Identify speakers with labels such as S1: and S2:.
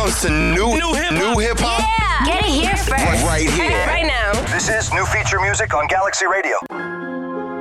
S1: comes to new hip hop,
S2: Yeah, get it here first.
S1: right here.
S2: Right now.
S3: This is new feature music on Galaxy Radio.